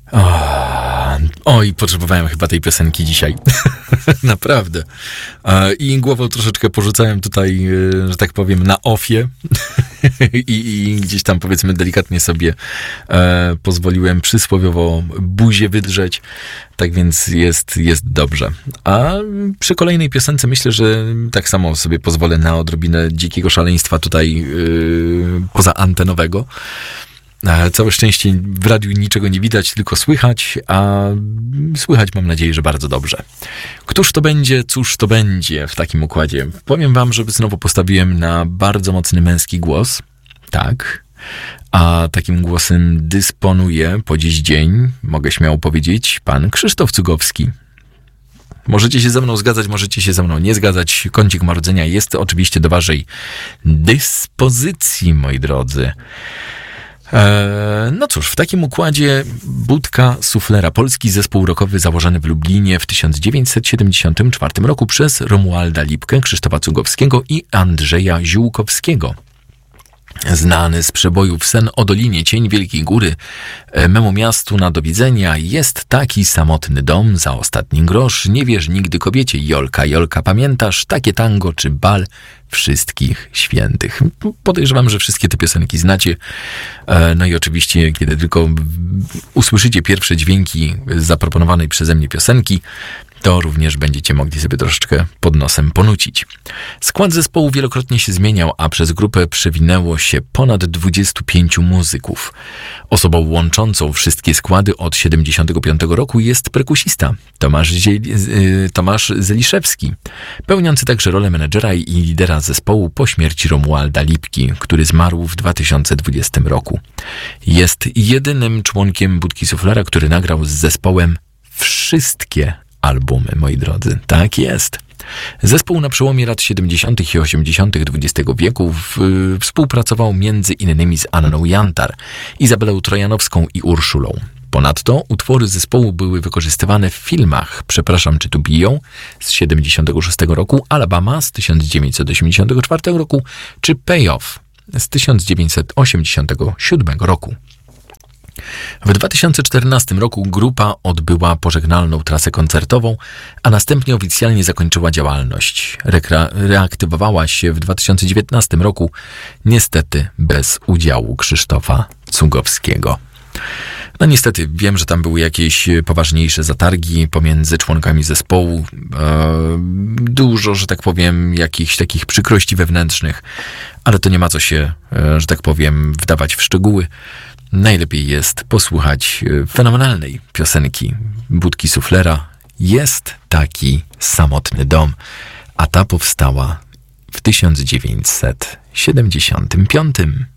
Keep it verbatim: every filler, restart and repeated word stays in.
O, oj, potrzebowałem chyba tej piosenki dzisiaj. Naprawdę. I głową troszeczkę porzucałem tutaj, że tak powiem, na offie. I, I gdzieś tam, powiedzmy, delikatnie sobie e, pozwoliłem przysłowiowo buzię wydrzeć. Tak więc jest, jest dobrze. A przy kolejnej piosence myślę, że tak samo sobie pozwolę na odrobinę dzikiego szaleństwa tutaj yy, pozaantenowego. Całe szczęście w radiu niczego nie widać, tylko słychać, a słychać mam nadzieję, że bardzo dobrze. Któż to będzie, cóż to będzie w takim układzie? Powiem wam, że znowu postawiłem na bardzo mocny męski głos. Tak. A takim głosem dysponuje po dziś dzień, mogę śmiało powiedzieć, pan Krzysztof Cugowski. Możecie się ze mną zgadzać, możecie się ze mną nie zgadzać. Kącik marudzenia jest oczywiście do waszej dyspozycji, moi drodzy. No cóż, w takim układzie Budka Suflera, polski zespół rockowy założony w Lublinie w tysiąc dziewięćset siedemdziesiątym czwartym roku przez Romualda Lipkę, Krzysztofa Cugowskiego i Andrzeja Ziółkowskiego. Znany z przebojów Sen o Dolinie, Cień Wielkiej Góry, Memu miastu na do widzenia, Jest taki samotny dom, Za ostatni grosz, Nie wierz nigdy kobiecie, Jolka, Jolka, pamiętasz, Takie tango czy Bal wszystkich świętych. Podejrzewam, że wszystkie te piosenki znacie. No i oczywiście, kiedy tylko usłyszycie pierwsze dźwięki zaproponowanej przeze mnie piosenki, to również będziecie mogli sobie troszeczkę pod nosem ponucić. Skład zespołu wielokrotnie się zmieniał, a przez grupę przewinęło się ponad dwudziestu pięciu muzyków. Osobą łączącą wszystkie składy od siedemdziesiątego piątego roku jest perkusista Tomasz, Ziel- Tomasz Zeliszewski, pełniący także rolę menedżera i lidera zespołu po śmierci Romualda Lipki, który zmarł w dwa tysiące dwudziestym roku. Jest jedynym członkiem Budki Suflera, który nagrał z zespołem wszystkie albumy, moi drodzy. Tak jest. Zespół na przełomie lat siedemdziesiątych i osiemdziesiątych dwudziestego wieku w, y, współpracował między innymi z Anną Jantar, Izabelą Trojanowską i Urszulą. Ponadto utwory zespołu były wykorzystywane w filmach Przepraszam, czy tu biją z siedemdziesiątego szóstego roku, Alabama z tysiąc dziewięćset osiemdziesiątego czwartego roku czy Payoff z tysiąc dziewięćset osiemdziesiątego siódmego roku. W dwa tysiące czternastym roku grupa odbyła pożegnalną trasę koncertową, a następnie oficjalnie zakończyła działalność. Rekra- reaktywowała się w dwa tysiące dziewiętnastym roku, niestety bez udziału Krzysztofa Cugowskiego. No niestety, wiem, że tam były jakieś poważniejsze zatargi pomiędzy członkami zespołu. E, dużo, że tak powiem, jakichś takich przykrości wewnętrznych, ale to nie ma co się, e, że tak powiem, wdawać w szczegóły. Najlepiej jest posłuchać fenomenalnej piosenki Budki Suflera. Jest taki samotny dom, a ta powstała w tysiąc dziewięćset siedemdziesiątym piątym.